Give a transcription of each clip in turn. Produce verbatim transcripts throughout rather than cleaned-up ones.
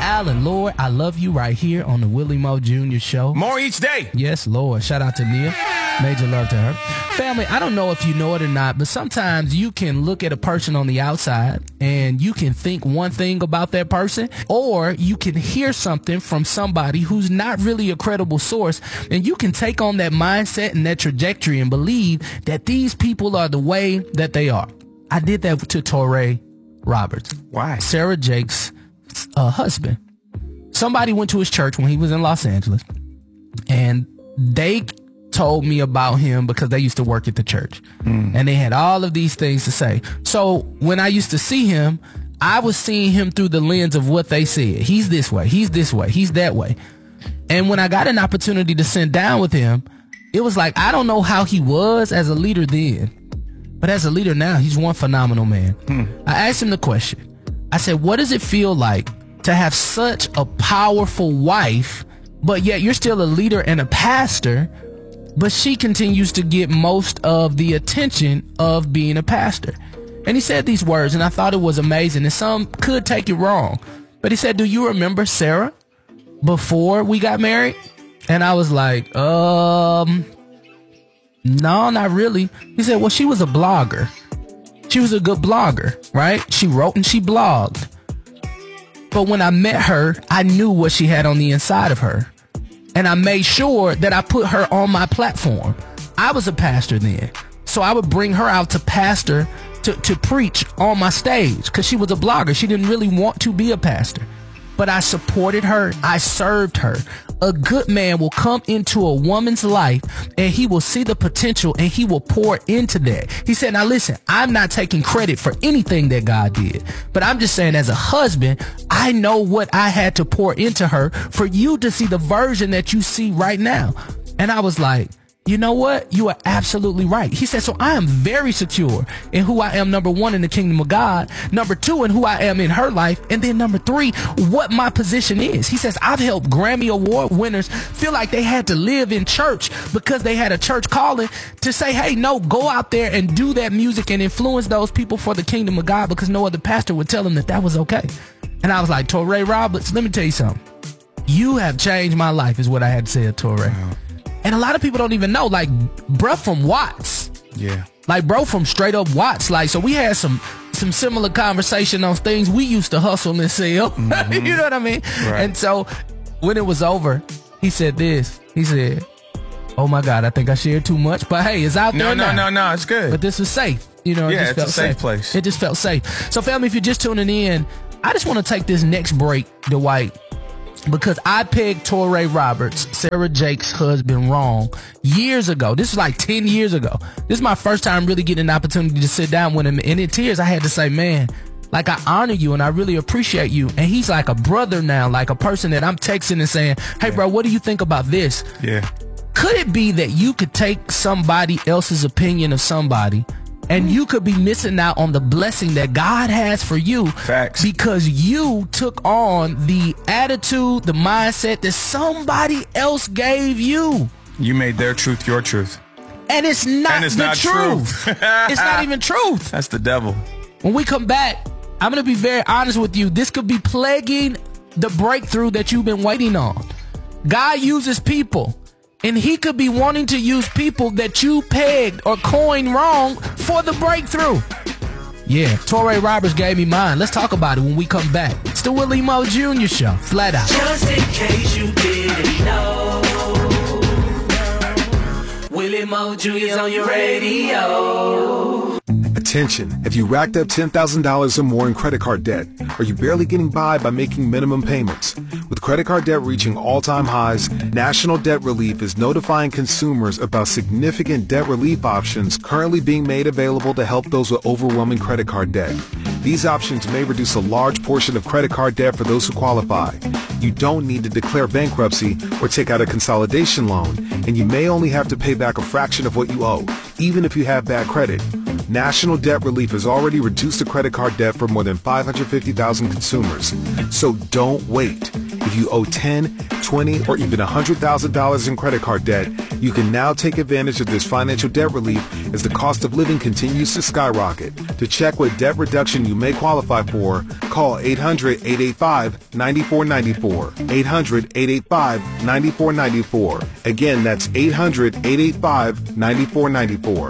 Allen. Lord, I love you right here on the Willie Moe Junior Show. More each day. Yes, Lord. Shout out to Nia. Major love to her. Family, I don't know if you know it or not, but sometimes you can look at a person on the outside and you can think one thing about that person, or you can hear something from somebody who's not really a credible source, and you can take on that mindset and that trajectory and believe that these people are the way that they are. I did that to Touré Roberts. Why? Sarah Jake's uh, husband. Somebody went to his church when he was in Los Angeles, and they told me about him because they used to work at the church, mm. and they had all of these things to say. So when I used to see him, I was seeing him through the lens of what they said. He's this way, he's this way, he's that way. And when I got an opportunity to sit down with him, it was like, I don't know how he was as a leader then, but as a leader now, he's one phenomenal man. Mm. I asked him the question. I said, what does it feel like to have such a powerful wife, but yet you're still a leader and a pastor, but she continues to get most of the attention of being a pastor? And he said these words, and I thought it was amazing, and some could take it wrong, but he said, do you remember Sarah before we got married? And I was like, um, no, not really. He said, well, she was a blogger. She was a good blogger, right? She wrote and she blogged. But when I met her, I knew what she had on the inside of her. And I made sure that I put her on my platform. I was a pastor then, so I would bring her out to pastor, to, to preach on my stage, because she was a blogger. She didn't really want to be a pastor. But I supported her. I served her. A good man will come into a woman's life and he will see the potential and he will pour into that. He said, now listen, I'm not taking credit for anything that God did, but I'm just saying, as a husband, I know what I had to pour into her for you to see the version that you see right now. And I was like, you know what? You are absolutely right. He said, so I am very secure in who I am, number one, in the kingdom of God, number two, in who I am in her life, and then number three, what my position is. He says, I've helped Grammy Award winners feel like they had to live in church because they had a church calling to say, hey, no, go out there and do that music and influence those people for the kingdom of God, because no other pastor would tell them that that was okay. And I was like, Touré Roberts, let me tell you something. You have changed my life, is what I had to say to Touré. Wow. And a lot of people don't even know, like, bruh from Watts. Yeah. Like, bro from straight up Watts. Like, so we had some some similar conversation on things we used to hustle and sell. Mm-hmm. You know what I mean? Right. And so when it was over, he said this. He said, oh my God, I think I shared too much. But hey, it's out no, there no, now. No, no, no, it's good. But this was safe. You know, it yeah, just it's felt a safe, safe place. It just felt safe. So family, if you're just tuning in, I just want to take this next break, Dwight, because I pegged Touré Roberts, Sarah Jake's husband, wrong years ago. This is like ten years ago. This is my first time really getting an opportunity to sit down with him. And in tears, I had to say, man, like, I honor you and I really appreciate you. And he's like a brother now, like a person that I'm texting and saying, hey, yeah. bro, what do you think about this? Yeah. Could it be that you could take somebody else's opinion of somebody and you could be missing out on the blessing that God has for you? Facts. Because you took on the attitude, the mindset that somebody else gave you. You made their truth your truth. And it's not and it's the not truth. truth. It's not even truth. That's the devil. When we come back, I'm going to be very honest with you. This could be plaguing the breakthrough that you've been waiting on. God uses people. And he could be wanting to use people that you pegged or coined wrong for the breakthrough. Yeah, Touré Roberts gave me mine. Let's talk about it when we come back. It's the Willie Moe Junior Show. Flat out. Just in case you didn't know, Willie Moe Junior's on your radio. Attention, have you racked up ten thousand dollars or more in credit card debt? Are you barely getting by by making minimum payments? With credit card debt reaching all-time highs, National Debt Relief is notifying consumers about significant debt relief options currently being made available to help those with overwhelming credit card debt. These options may reduce a large portion of credit card debt for those who qualify. You don't need to declare bankruptcy or take out a consolidation loan, and you may only have to pay back a fraction of what you owe, even if you have bad credit. National Debt Relief has already reduced the credit card debt for more than five hundred fifty thousand consumers. So don't wait. If you owe ten, twenty, or even one hundred thousand dollars in credit card debt, you can now take advantage of this financial debt relief as the cost of living continues to skyrocket. To check what debt reduction you may qualify for, call eight hundred, eight eight five, nine four nine four. eight hundred, eight eight five, nine four nine four. Again, that's eight hundred, eight eight five, nine four nine four.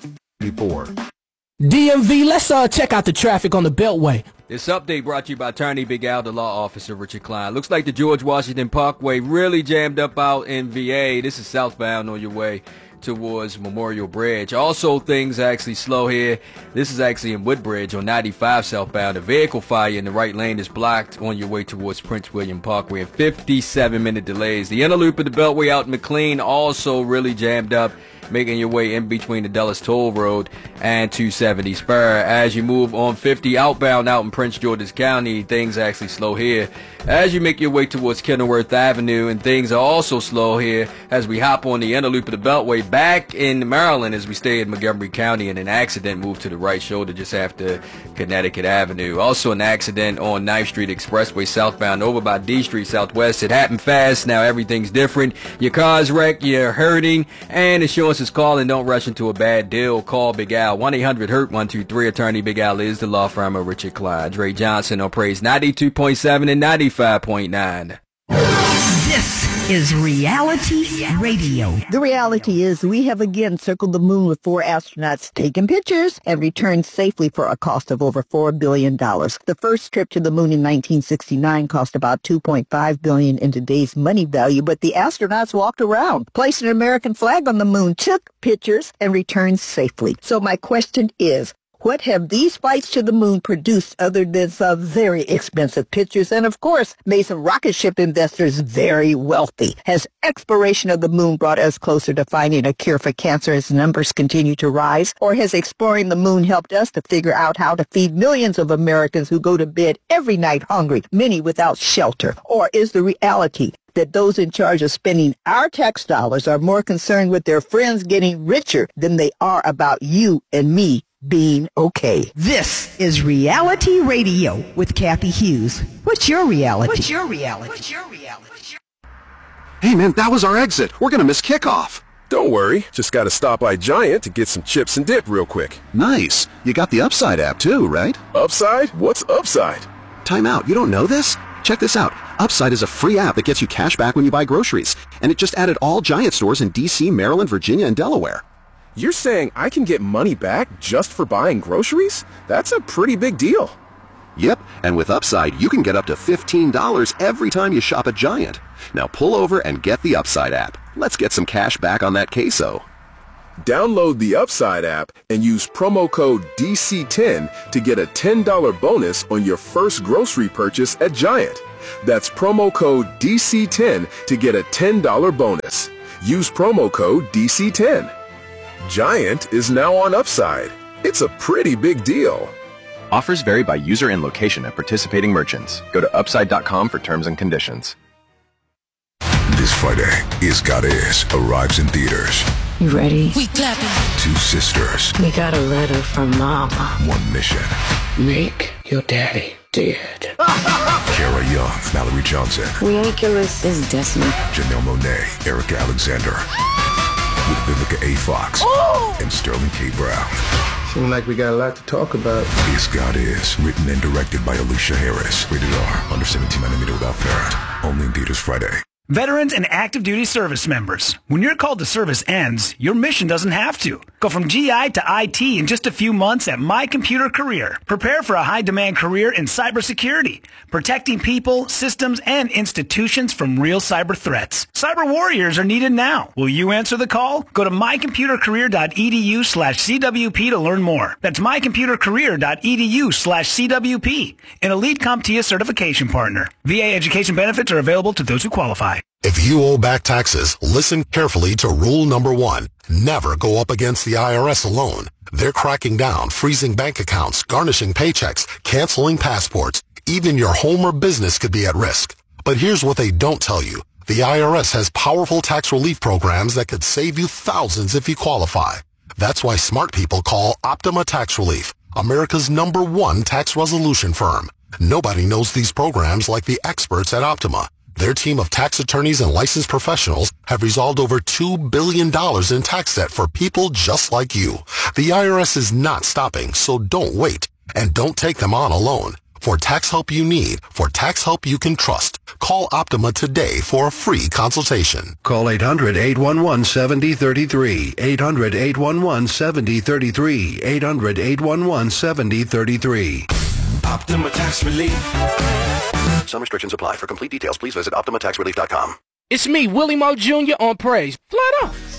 D M V, let's uh, check out the traffic on the Beltway. This update brought to you by Attorney Big Al, the law officer Richard Klein. Looks like the George Washington Parkway really jammed up out in V A. This is southbound on your way towards Memorial Bridge. Also, things actually slow here. This is actually in Woodbridge on ninety-five southbound. A vehicle fire in the right lane is blocked on your way towards Prince William Parkway. And fifty-seven minute delays. The inner loop of the Beltway out in McLean also really jammed up, making your way in between the Dulles Toll Road and two seventy Spur. As you move on fifty outbound out in Prince George's County, things actually slow here. As you make your way towards Kenilworth Avenue, and things are also slow here as we hop on the inner loop of the Beltway back in Maryland as we stay in Montgomery County, and an accident moved to the right shoulder just after Connecticut Avenue. Also an accident on ninth Street Expressway southbound over by D Street Southwest. It happened fast. Now everything's different. Your car's wrecked, you're hurting, and insurance is calling. Don't rush into a bad deal. Call Big Al. one eight hundred hurt one two three. Attorney Big Al is the law firm of Richard Klein. Dre Johnson on Praise ninety-two point seven and ninety-five point nine. This is Reality Radio. The reality is we have again circled the moon with four astronauts taking pictures and returned safely for a cost of over four billion dollars. The first trip to the moon in nineteen sixty-nine cost about two point five billion dollars in today's money value, but the astronauts walked around, placed an American flag on the moon, took pictures, and returned safely. So my question is, what have these flights to the moon produced other than some very expensive pictures and, of course, made some rocket ship investors very wealthy? Has exploration of the moon brought us closer to finding a cure for cancer as numbers continue to rise? Or has exploring the moon helped us to figure out how to feed millions of Americans who go to bed every night hungry, many without shelter? Or is the reality that those in charge of spending our tax dollars are more concerned with their friends getting richer than they are about you and me being okay? This is Reality Radio with Kathy Hughes. What's your reality? What's your reality? What's your reality? Hey man, that was our exit. We're gonna miss kickoff. Don't worry, just gotta stop by Giant to get some chips and dip real quick. Nice. You got the Upside app too, right? Upside? What's Upside? Time out. You don't know this? Check this out. Upside is a free app that gets you cash back when you buy groceries. And it just added all Giant stores in D C, Maryland, Virginia, and Delaware. You're saying I can get money back just for buying groceries? That's a pretty big deal. Yep, and with Upside, you can get up to fifteen dollars every time you shop at Giant. Now pull over and get the Upside app. Let's get some cash back on that queso. Download the Upside app and use promo code D C ten to get a ten dollars bonus on your first grocery purchase at Giant. That's promo code D C ten to get a ten dollars bonus. Use promo code D C ten. Giant is now on Upside. It's a pretty big deal. Offers vary by user and location at participating merchants. Go to upside dot com for terms and conditions. This Friday, Is God Is arrives in theaters. You ready? We clapping. Two sisters. We got a letter from Mama. One mission. Make your daddy dead. Kara Young, Mallory Johnson. We ain't killers, it's Destiny. Janelle Monáe, Erica Alexander. With Vivica A. Fox oh! and Sterling K. Brown. Seems like we got a lot to talk about. Is God Is, written and directed by Alicia Harris. Rated R, under seventeen millimeter without parent. Only in theaters Friday. Veterans and active duty service members, when your call to service ends, your mission doesn't have to. Go from G I to I T in just a few months at My Computer Career. Prepare for a high-demand career in cybersecurity, protecting people, systems, and institutions from real cyber threats. Cyber warriors are needed now. Will you answer the call? Go to my computer career dot e d u slash c w p to learn more. That's my computer career dot e d u slash c w p, an elite CompTIA certification partner. V A education benefits are available to those who qualify. If you owe back taxes, listen carefully to rule number one. Never go up against the I R S alone. They're cracking down, freezing bank accounts, garnishing paychecks, canceling passports. Even your home or business could be at risk. But here's what they don't tell you. The I R S has powerful tax relief programs that could save you thousands if you qualify. That's why smart people call Optima Tax Relief, America's number one tax resolution firm. Nobody knows these programs like the experts at Optima. Their team of tax attorneys and licensed professionals have resolved over two billion dollars in tax debt for people just like you. The I R S is not stopping, so don't wait. And don't take them on alone. For tax help you need, for tax help you can trust, call Optima today for a free consultation. Call eight hundred, eight one one, seven zero three three, eight hundred, eight one one, seven zero three three, eight hundred, eight one one, seven zero three three. Optima Tax Relief. Some restrictions apply. For complete details, please visit Optima Tax Relief dot com. It's me, Willie Moe Junior on Praise. Flat out.